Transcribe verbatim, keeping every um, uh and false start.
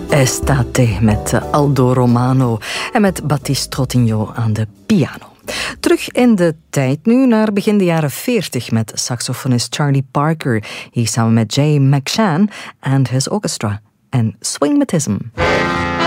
Estate met Aldo Romano en met Baptiste Trottignon aan de piano. Terug in de tijd nu naar begin de jaren veertig met saxofonist Charlie Parker. Hier samen met Jay McShann and his orchestra en Swingmatism.